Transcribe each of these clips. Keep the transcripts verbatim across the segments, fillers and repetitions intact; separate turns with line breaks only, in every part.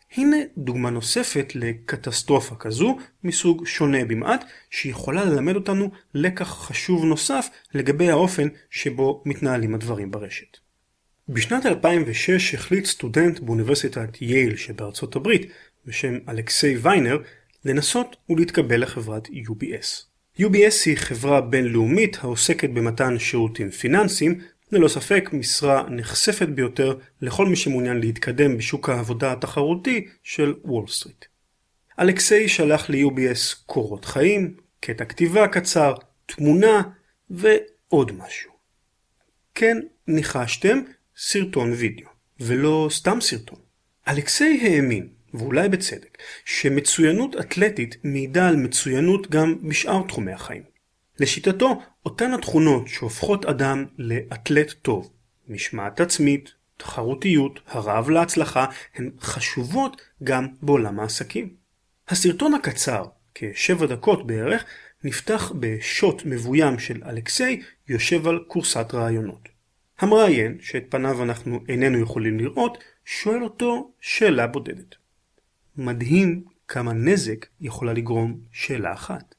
הנה דוגמה נוספת לקטסטרופה כזו, מסוג שונה במעט, שיכולה ללמד אותנו לקח חשוב נוסף לגבי האופן שבו מתנהלים הדברים ברשת. בשנת אלפיים ושש החליט סטודנט באוניברסיטת יייל שבארצות הברית, בשם אלכסיי ויינר, לנסות ולהתקבל לחברת יו בי אס. יו בי אס היא חברה בינלאומית העוסקת במתן שירותים פיננסיים, ללא ספק משרה נחשפת ביותר לכל מי שמעוניין להתקדם בשוק העבודה התחרותי של וול סטריט. אלכסיי שלח ל-יו בי אס קורות חיים, קטע כתיבה קצר, תמונה ועוד משהו. כן, ניחשתם, סרטון וידאו, ולא סתם סרטון. אלכסיי האמין, ואולי בצדק, שמצוינות אתלטית מעידה על מצוינות גם בשאר תחומי החיים. לשיטתו, אותן התכונות שהופכות אדם לאתלט טוב, משמעת עצמית, תחרותיות, הרעב להצלחה, הן חשובות גם בעולם העסקים. הסרטון הקצר, כשבע דקות בערך, נפתח בשוט מבוים של אלכסיי יושב על קורסת רעיונות. המראיין, שאת פניו אנחנו איננו יכולים לראות, שואל אותו שאלה בודדת. מדהים כמה נזק יכולה לגרום שאלה אחת.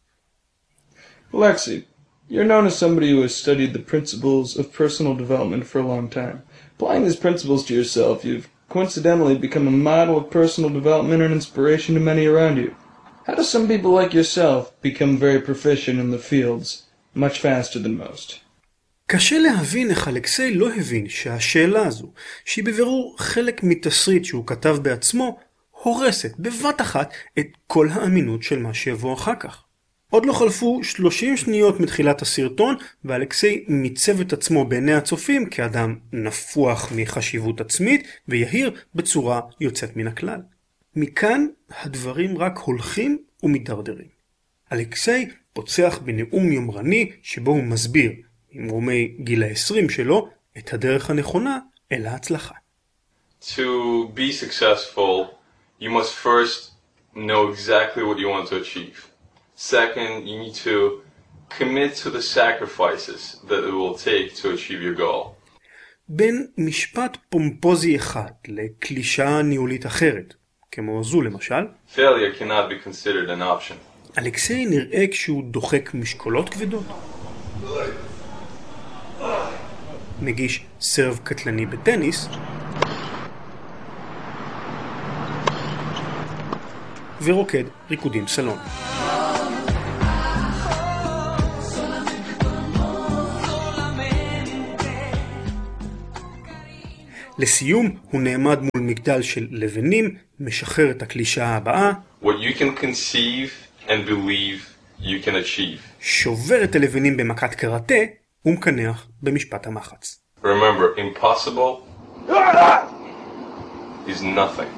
Alexei, you're known as somebody who has studied the principles of personal development for a long time. Applying these principles to yourself, you've coincidentally become a model of personal development and inspiration to many around you. How do some people like yourself become very proficient in the fields much faster than most?
קשה להבין איך אלכסיי לא הבין שהשאלה הזו, שהיא בבירור חלק מתסריט שהוא כתב בעצמו, הורסת בבת אחת את כל האמינות של מה שיבוא אחר כך. עוד לא חלפו שלושים שניות מתחילת הסרטון, ואלכסיי מיצב את עצמו בעיני הצופים כאדם נפוח מחשיבות עצמית ויהיר בצורה יוצאת מן הכלל. מכאן הדברים רק הולכים ומתדרדרים. אלכסיי פוצח בנאום יומרני שבו הוא מסביר, ממרומי גיל ה-עשרים שלו, את הדרך הנכונה אל ההצלחה.
To be successful, you must first know exactly what you want to achieve. Second, you need to commit to the sacrifices that it will take to achieve your goal.
בין משפט פומפוזי אחד לקלישאה ניהולית אחרת, כמו זו למשל,
Failure cannot be considered an option.
אלכסיי נראה כשהוא דוחק משקולות כבדות. מגיש סרב קטלני בטניס, ורוקד ריקודים סלון. לסיום הוא נעמד מול מגדל של לבנים, משחרר את הקלישאה הבאה.
What you can conceive and believe you can achieve.
שובר את הלבנים במכת קראטה ומקנח במשפט המחץ.
Remember, impossible is nothing.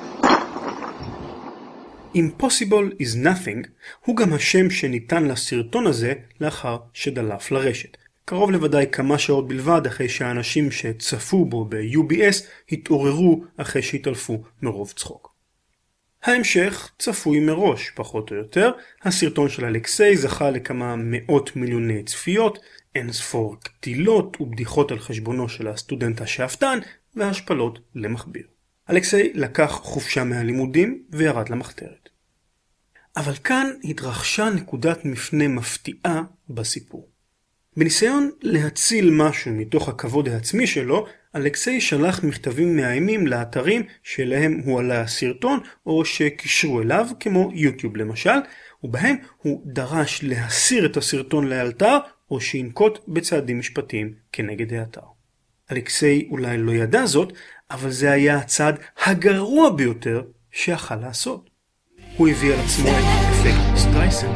Impossible is nothing הוא גם השם שניתן לסרטון הזה לאחר שדלף לרשת. קרוב לוודאי כמה שעות בלבד אחרי שהאנשים שצפו בו ב-יו בי אס התעוררו אחרי שהתעלפו מרוב צחוק. ההמשך צפוי מראש, פחות או יותר. הסרטון של אלכסיי זכה לכמה מאות מיליוני צפיות, אין ספור קטילות ובדיחות על חשבונו של הסטודנט השאפתן והשפלות למחביר. אלכסיי לקח חופשה מהלימודים וירד למחתרת. אבל כאן התרחשה נקודת מפנה מפתיעה בסיפור. בניסיון להציל משהו מתוך הכבוד העצמי שלו, אלכסיי שלח מכתבים מאיימים לאתרים שלהם הוא עלה הסרטון או שקישרו אליו, כמו יוטיוב למשל, ובהם הוא דרש להסיר את הסרטון לאלתר או שינקוט בצעדים משפטיים כנגד האתר. אלכסיי אולי לא ידע זאת, אבל זה היה הצעד הגרוע ביותר שיכל לעשות. הוא הביא על עצמו את אפקט סטרייסר.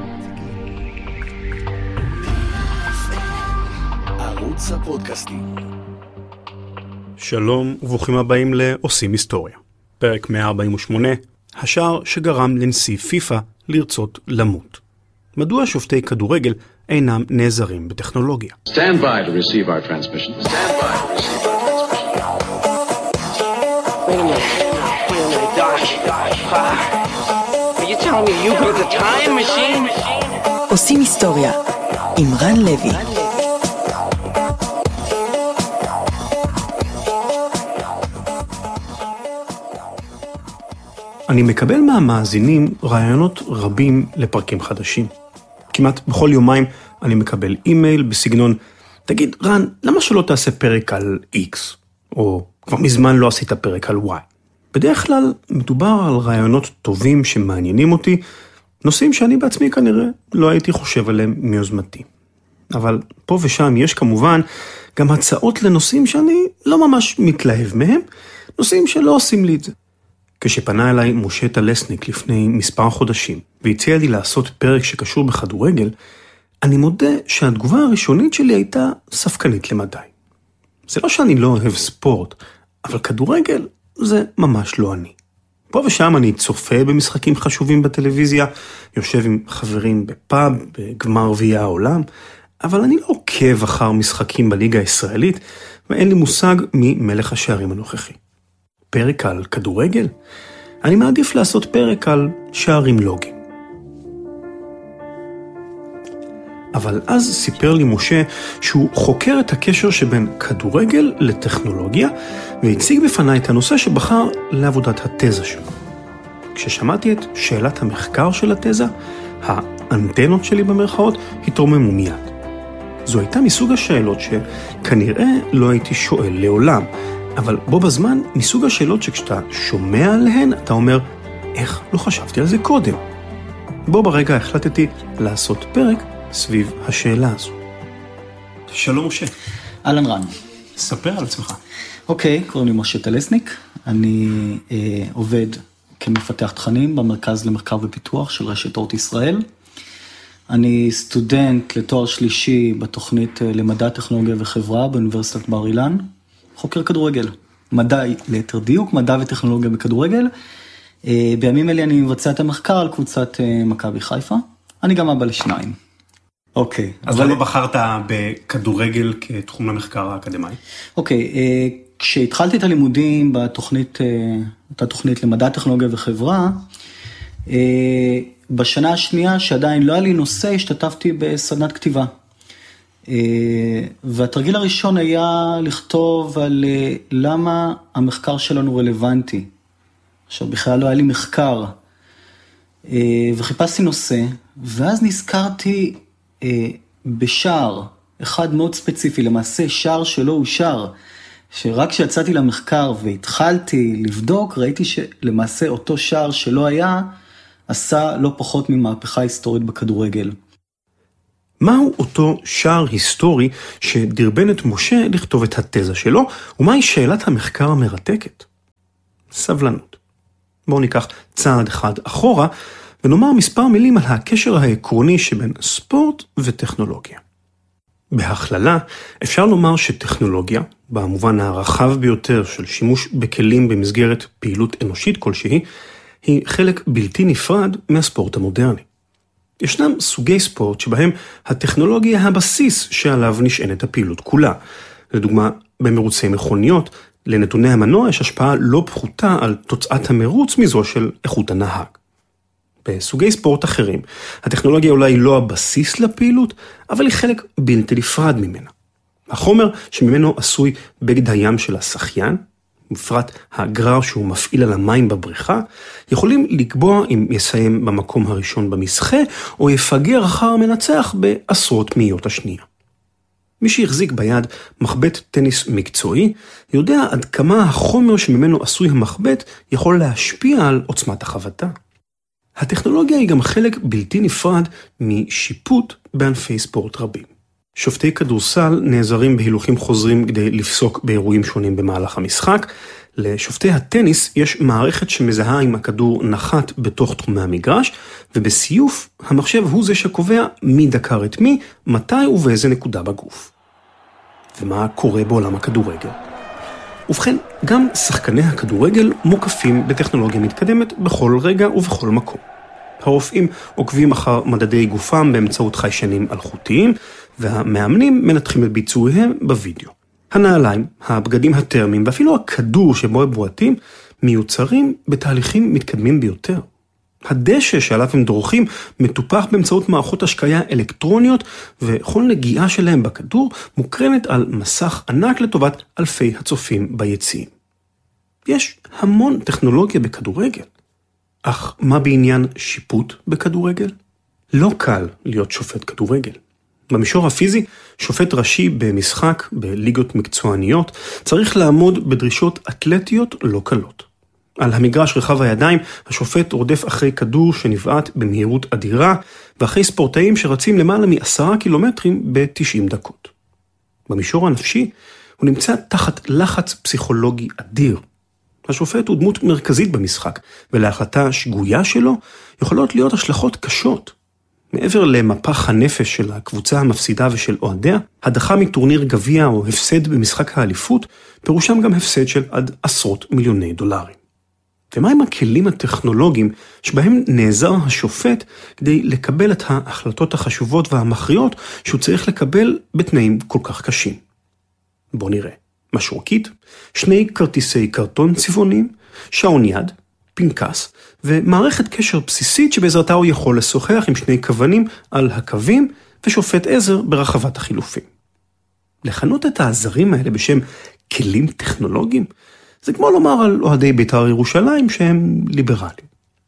ערוץ הפודקאסטים.
שלום וברוכים הבאים לעושים היסטוריה. פרק מאה ארבעים ושמונה, השער שגרם לנשיא פיפה לרצות למות. מדוע שופטי כדורגל אינם נעזרים בטכנולוגיה?
Stand by to receive our transmission. Stand by to receive our transmission.
Wait a minute. Wait a minute, Doc. Doc. Are you telling me you built a time machine?
עושים היסטוריה עם רן לוי.
אני מקבל מהמאזינים רעיונות רבים לפרקים חדשים. כמעט בכל יומיים אני מקבל אימייל בסגנון, תגיד, רן, למה שלא תעשה פרק על X? או כבר מזמן לא עשית פרק על Y. בדרך כלל מדובר על רעיונות טובים שמעניינים אותי, נושאים שאני בעצמי כנראה לא הייתי חושב עליהם מיוזמתי. אבל פה ושם יש כמובן גם הצעות לנושאים שאני לא ממש מתלהב מהם, נושאים שלא עושים לי את זה. כשפנה אליי משה טלסניק לפני מספר חודשים, והציע לי לעשות פרק שקשור בכדורגל, אני מודה שהתגובה הראשונית שלי הייתה ספקנית למדי. זה לא שאני לא אוהב ספורט, אבל כדורגל זה ממש לא אני. פה ושם אני צופה במשחקים חשובים בטלוויזיה, יושב עם חברים בפאב, בגמר גביע העולם, אבל אני לא עוקב אחר משחקים בליגה הישראלית, ואין לי מושג ממלך השערים הנוכחי. פרק על כדורגל? אני מעדיף לעשות פרק על שערים לוגיים. אבל אז סיפר לי משה שהוא חוקר את הקשר שבין כדורגל לטכנולוגיה, והציג בפניי את הנושא שבחר לעבודת התזה שלו. כששמעתי את שאלת המחקר של התזה, האנטנות שלי במרכאות התרוממו מיד. זו הייתה מסוג השאלות שכנראה לא הייתי שואל לעולם, אבל בו בזמן מסוג השאלות שכשאתה שומע עליהן, אתה אומר, איך לא חשבתי על זה קודם? בו ברגע החלטתי לעשות פרק סביב השאלה הזו. שלום משה.
אהלן רן.
ספר על עצמך.
אוקיי, קוראים לי משה טלסניק, אני אה, עובד כמפתח תכנים במרכז למחקר ופיתוח של רשת אורט ישראל. אני סטודנט לתואר שלישי בתוכנית למדע, טכנולוגיה וחברה באוניברסיטת בר אילן, חוקר כדורגל, מדע, ליתר דיוק, מדע וטכנולוגיה בכדורגל. בימים אלה אני מבצע את המחקר על קבוצת מכבי חיפה, אני גם אבא לשניים. אוקיי.
אז למה בחרת בכדורגל כתחום למחקר האקדמי?
אוקיי, כשהתחלתי את הלימודים בתוכנית, אותה תוכנית למדע, טכנולוגיה וחברה, בשנה השנייה שעדיין לא היה לי נושא, השתתפתי בסדנת כתיבה. והתרגיל הראשון היה לכתוב על למה המחקר שלנו רלוונטי. עכשיו בכלל לא היה לי מחקר, וחיפשתי נושא, ואז נזכרתי בשער, אחד מאוד ספציפי, למעשה שער שלא הוא שער, שרק כשיצאתי למחקר והתחלתי לבדוק, ראיתי שלמעשה אותו שער שלא היה, עשה לא פחות ממהפכה היסטורית בכדורגל.
מהו אותו שער היסטורי שדרבן את משה לכתוב את התזה שלו, ומהי שאלת המחקר המרתקת? סבלנות. בואו ניקח צעד אחד אחורה, ונאמר מספר מילים על הקשר העקרוני שבין ספורט וטכנולוגיה. בהכללה, אפשר לומר שטכנולוגיה, במובן הרחב ביותר של שימוש בכלים במסגרת פעילות אנושית כלשהי, היא חלק בלתי נפרד מהספורט המודרני. ישנם סוגי ספורט שבהם הטכנולוגיה הבסיס שעליו נשענת הפעילות כולה. לדוגמה, במרוצי מכוניות, לנתוני המנוע יש השפעה לא פחותה על תוצאת המרוץ מזו של איכות הנהג. בסוגי ספורט אחרים, הטכנולוגיה אולי לא הבסיס לפעילות, אבל היא חלק בלתי נפרד ממנה. החומר שממנו עשוי בגד הים של השחיין, בפרט הגרר שהוא מפעיל על המים בבריכה, יכולים לקבוע אם יסיים במקום הראשון במסחה, או יפגר אחר המנצח בעשרות מאיות השנייה. מי שהחזיק ביד מחבט טניס מקצועי, יודע עד כמה החומר שממנו עשוי המחבט יכול להשפיע על עוצמת החבטה. הטכנולוגיה היא גם חלק בלתי נפרד משיפוט בענפי ספורט רבים. שופטי כדורסל נעזרים בהילוכים חוזרים כדי לפסוק באירועים שונים במהלך המשחק. לשופטי הטניס יש מערכת שמזהה אם הכדור נחת בתוך תחומי המגרש, ובסיוף המחשב הוא זה שקובע מי דקר את מי, מתי ובאיזה נקודה בגוף. ומה קורה בעולם הכדורגל? ובכן, גם שחקני הכדורגל מוקפים בטכנולוגיה מתקדמת בכל רגע ובכל מקום. הרופאים עוקבים אחר מדדי גופם באמצעות חיישנים אלחוטיים, והמאמנים מנתחים את ביצועיהם בווידאו. הנעליים, הבגדים הטרמיים ואפילו הכדור שבו הם בועטים מיוצרים בתהליכים מתקדמים ביותר. הדשא שעליו הם דורכים מטופח באמצעות מערכות השקיה אלקטרוניות, וכל נגיעה שלהם בכדור מוקרנת על מסך ענק לטובת אלפי הצופים ביציעים. יש המון טכנולוגיה בכדורגל. אך מה בעניין שיפוט בכדורגל? לא קל להיות שופט כדורגל. במישור הפיזי, שופט ראשי במשחק, בליגות מקצועניות, צריך לעמוד בדרישות אתלטיות לא קלות. על המגרש רחב הידיים, השופט רודף אחרי כדור שנבעט במהירות אדירה, ואחרי ספורטאים שרצים למעלה מעשרה קילומטרים ב-תשעים דקות. במישור הנפשי, הוא נמצא תחת לחץ פסיכולוגי אדיר. השופט הוא דמות מרכזית במשחק, ולהחלטה שגויה שלו יכולות להיות השלכות קשות. מעבר למפח הנפש של הקבוצה המפסידה ושל אוהדיה, הדחה מטורניר גביע או הפסד במשחק האליפות, פירושם גם הפסד של עד עשרות מיליוני דולרים. ומה עם הכלים הטכנולוגיים שבהם נעזר השופט כדי לקבל את ההחלטות החשובות והמכריעות שהוא צריך לקבל בתנאים כל כך קשים? בוא נראה. משרוקית, שני כרטיסי קרטון צבעוניים, שעון יד, פנקס, ומערכת קשר בסיסית שבעזרתה הוא יכול לשוחח עם שני כוונים על הקווים ושופט עזר ברחבת החילופים. לכנות את העזרים האלה בשם כלים טכנולוגיים, זה כמו לומר על אוהדי בית"ר ירושלים שהם ליברליים.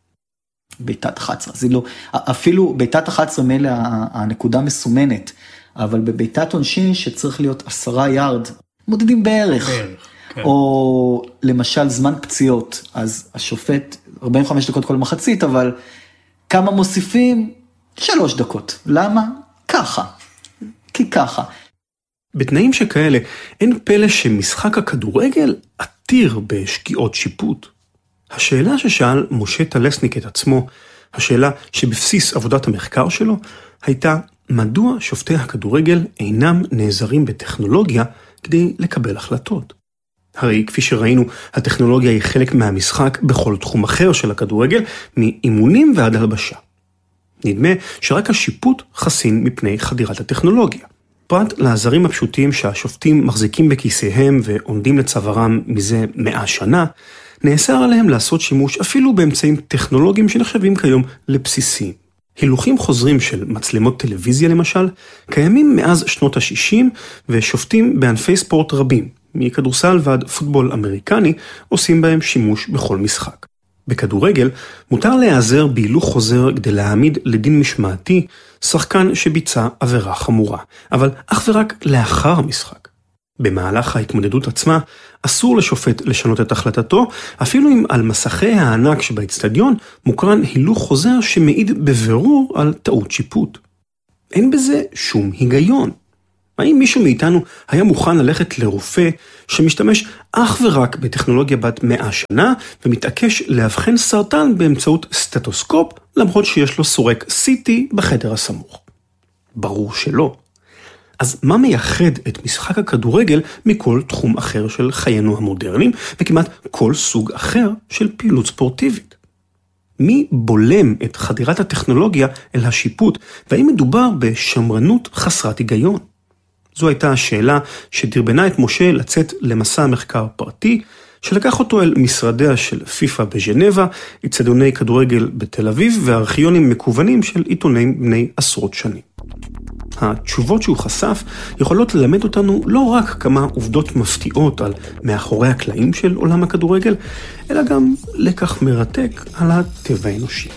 ביתת אחת עשרה, זה לא, אפילו ביתת אחת עשרה מלא הנקודה מסומנת, אבל בביתת עונשין שצריך להיות עשרה יארד, מודדים בערך. בערך. כן. או למשל זמן פציעות, אז השופט ארבעים וחמש דקות כל מחצית, אבל כמה מוסיפים? שלוש דקות. למה? ככה. כי ככה.
בתנאים שכאלה, אין פלא שמשחק הכדורגל עתיר בשגיאות שיפוט. השאלה ששאל משה טלסניק את עצמו, השאלה שבבסיס עבודת המחקר שלו, הייתה מדוע שופטי הכדורגל אינם נעזרים בטכנולוגיה כדי לקבל החלטות. הרי כפי שראינו, הטכנולוגיה היא חלק מהמשחק בכל תחום אחר של הכדורגל, מאימונים ועד הלבשה. נדמה שרק השיפוט חסין מפני חדירת הטכנולוגיה. פרט לעזרים הפשוטים שהשופטים מחזיקים בכיסיהם ועומדים לצווארם מזה מאה שנה, נאסר עליהם לעשות שימוש אפילו באמצעים טכנולוגיים שנחשבים כיום לבסיסיים. הילוכים חוזרים של מצלמות טלוויזיה למשל, קיימים מאז שנות ה-שישים ושופטים בענפי ספורט רבים, מכדורסל ועד פוטבול אמריקני, עושים בהם שימוש בכל משחק. בכדורגל מותר להיעזר בהילוך חוזר כדי להעמיד לדין משמעתי שחקן שביצע עבירה חמורה, אבל אך ורק לאחר המשחק. במהלך ההתמודדות עצמה אסור לשופט לשנות את החלטתו, אפילו אם על מסכי הענק שבאצטדיון מוקרן הילוך חוזר שמעיד בבירור על טעות שיפוט. אין בזה שום היגיון. האם מישהו מאיתנו היה מוכן ללכת לרופא שמשתמש אך ורק בטכנולוגיה בת מאה שנה ומתעקש להבחן סרטן באמצעות סטטוסקופ למרות שיש לו סורק סי טי בחדר הסמוך? ברור שלא. אז מה מייחד את משחק הכדורגל מכל תחום אחר של חיינו המודרניים וכמעט כל סוג אחר של פעילות ספורטיבית? מי בולם את חדירת הטכנולוגיה אל השיפוט והאם מדובר בשמרנות חסרת היגיון? זו הייתה השאלה שדרבנה את משה לצאת למסע מחקר פרטי, שלקח אותו אל משרדיה של פיפה בז'נבה, אצטדיוני כדורגל בתל אביב, וארכיונים מקוונים של עיתונאים בני עשרות שנים. התשובות שהוא חשף יכולות ללמד אותנו לא רק כמה עובדות מפתיעות על מאחורי הקלעים של עולם הכדורגל, אלא גם לקח מרתק על הטבע האנושי.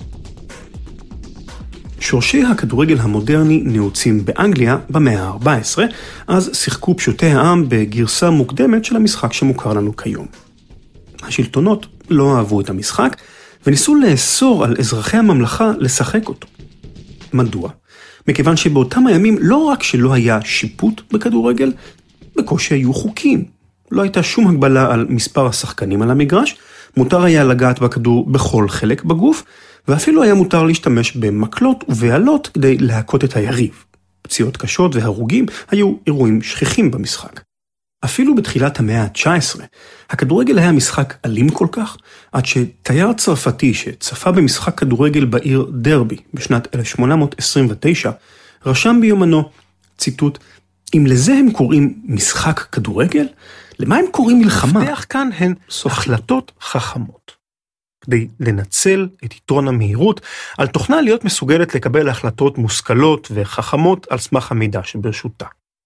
שורשי הכדורגל המודרני נעוצים באנגליה במאה ה-ארבע עשרה, אז שיחקו פשוטי העם בגרסה מוקדמת של המשחק שמוכר לנו כיום. השלטונות לא אהבו את המשחק, וניסו לאסור על אזרחי הממלכה לשחק אותו. מדוע? מכיוון שבאותם הימים לא רק שלא היה שיפוט בכדורגל, בקושי היו חוקים. לא הייתה שום הגבלה על מספר השחקנים על המגרש, מותר היה לגעת בכדור בכל חלק בגוף, ואפילו היה מותר להשתמש במקלות ובעלות כדי להכות את היריב. פציעות קשות והרוגים היו אירועים שכיחים במשחק. אפילו בתחילת המאה ה-תשע עשרה, הכדורגל היה משחק אלים כל כך, עד שתייר צרפתי שצפה במשחק כדורגל בעיר דרבי בשנת אלף שמונה מאות עשרים ותשע, רשם ביומנו, ציטוט, אם לזה הם קוראים משחק כדורגל, למה הם קוראים מלחמה? המפתח כאן הן החלטות חכמות. כדי לנצל את יתרון המהירות, על תוכנה להיות מסוגלת לקבל החלטות מושכלות וחכמות על סמך המידע שברשותה.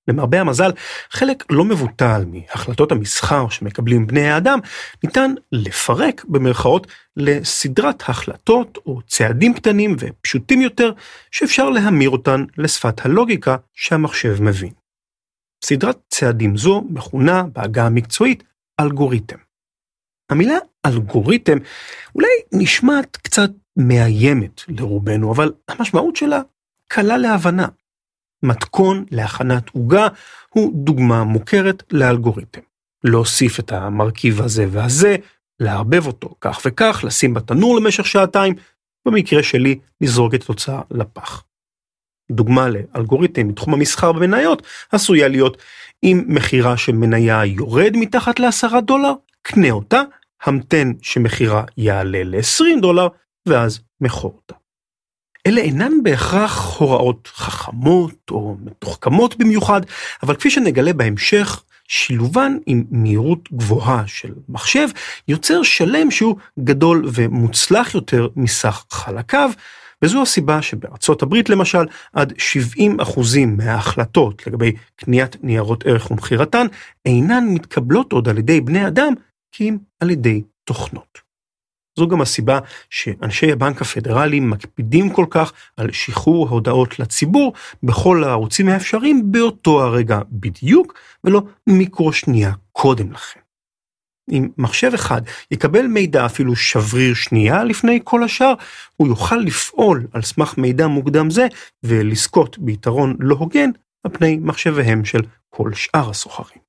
למרבה המזל, חלק לא מבוטל מהחלטות המסחר שמקבלים בני האדם, ניתן לפרק במרכאות לסדרת החלטות או צעדים קטנים ופשוטים יותר, שאפשר להמיר אותן לשפת הלוגיקה שהמחשב מבין. סדרת צעדים זו מכונה בעגה המקצועית אלגוריתם. המילה אלגוריתם אולי נשמעת קצת מאיימת לרובנו, אבל המשמעות שלה קלה להבנה. מתכון להכנת עוגה הוא דוגמה מוכרת לאלגוריתם. להוסיף את המרכיב הזה והזה, להרבב אותו כך וכך, לשים בתנור למשך שעתיים, במקרה שלי לזרוק את התוצאה לפח. דוגמה לאלגוריתם מתחום המסחר במניות עשויה להיות אם מחירה של מניה יורד מתחת לעשרה דולר, קנה אותה, המתן שמחירה יעלה ל-עשרים דולר, ואז מכור אותה. אלה אינן בהכרח הוראות חכמות או מתוחכמות במיוחד, אבל כפי שנגלה בהמשך, שילובן עם מהירות גבוהה של מחשב יוצר שלם שהוא גדול ומוצלח יותר מסך חלקיו, וזו הסיבה שבארצות הברית למשל עד שבעים אחוזים מההחלטות לגבי קניית ניירות ערך ומחירתן אינן מתקבלות עוד על ידי בני אדם כי אם על ידי תוכנות. זו גם הסיבה שאנשי הבנק הפדרלי מקפידים כל כך על שחרור ההודעות לציבור בכל הערוצים האפשריים באותו הרגע בדיוק ולא מיקרו שנייה קודם לכן. אם מחשב אחד יקבל מידע אפילו שבריר שנייה לפני כל השאר, הוא יוכל לפעול על סמך מידע מוקדם זה ולזכות ביתרון לא הוגן על פני מחשביהם של כל שאר הסוחרים.